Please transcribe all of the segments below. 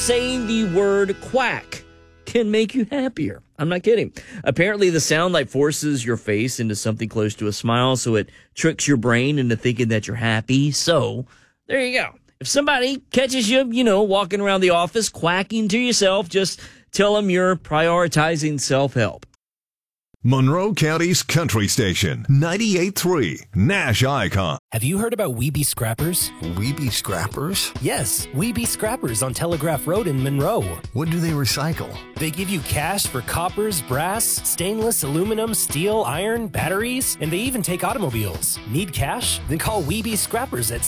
saying the word quack can make you happier. I'm not kidding. Apparently, the sound forces your face into something close to a smile, so it tricks your brain into thinking that you're happy. So, there you go. If somebody catches you, walking around the office quacking to yourself, just tell them you're prioritizing self-help. Monroe County's country station, 98.3 Nash Icon. Have you heard about Weeby Scrappers? Weeby Scrappers? Yes, Weeby Scrappers on Telegraph Road in Monroe. What do they recycle? They give you cash for coppers, brass, stainless, aluminum, steel, iron, batteries, and they even take automobiles. Need cash? Then call Weeby Scrappers at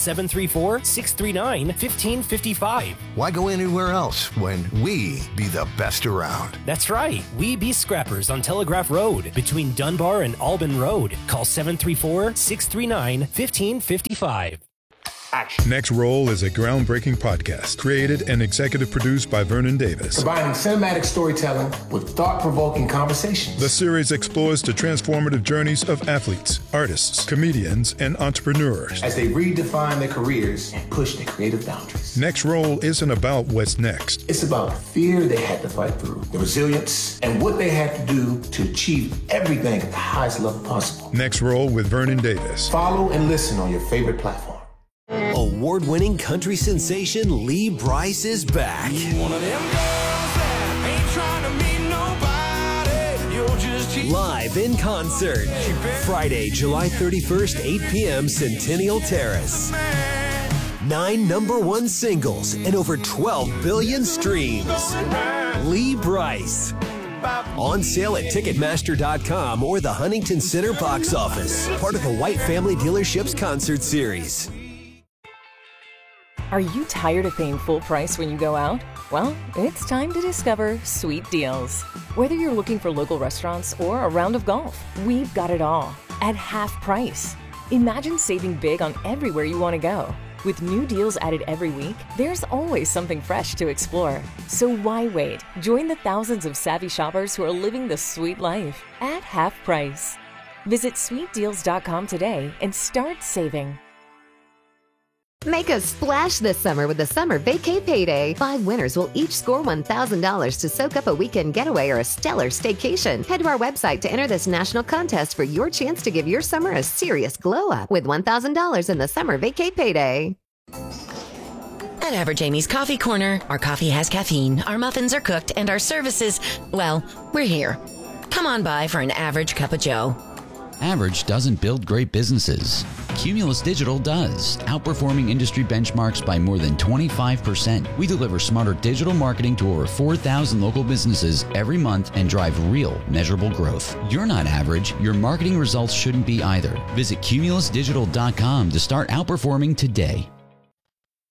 734-639-1555. Why go anywhere else when we be the best around? That's right, Weeby Scrappers on Telegraph Road between Dunbar and Albin Road. Call 734-639-1555. Action. Next Roll is a groundbreaking podcast created and executive produced by Vernon Davis. Combining cinematic storytelling with thought-provoking conversations. The series explores the transformative journeys of athletes, artists, comedians, and entrepreneurs as they redefine their careers and push their creative boundaries. Next Roll isn't about what's next. It's about the fear they had to fight through, the resilience, and what they had to do to achieve everything at the highest level possible. Next Roll with Vernon Davis. Follow and listen on your favorite platform. Award-winning country sensation Lee Brice is back. One of them girls that ain't trying to meet nobody. You'll just keep Live in concert. Friday, July 31st, 8 p.m. Centennial Terrace. 9 #1 singles and over 12 billion streams. Lee Brice. On sale at Ticketmaster.com or the Huntington Center box office. Part of the White Family Dealerships concert series. Are you tired of paying full price when you go out? Well, it's time to discover Sweet Deals. Whether you're looking for local restaurants or a round of golf, we've got it all at half price. Imagine saving big on everywhere you want to go. With new deals added every week, there's always something fresh to explore. So why wait? Join the thousands of savvy shoppers who are living the sweet life at half price. Visit sweetdeals.com today and start saving. Make a splash this summer with the Summer Vacay Payday. 5 winners will each score $1,000 to soak up a weekend getaway or a stellar staycation. Head to our website to enter this national contest for your chance to give your summer a serious glow up with $1,000 in the Summer Vacay Payday. At Average Amy's Coffee Corner, our coffee has caffeine, our muffins are cooked, and our services, well, we're here. Come on by for an average cup of joe. Average doesn't build great businesses. Cumulus Digital does, outperforming industry benchmarks by more than 25%. We deliver smarter digital marketing to over 4,000 local businesses every month and drive real, measurable growth. You're not average. Your marketing results shouldn't be either. Visit cumulusdigital.com to start outperforming today.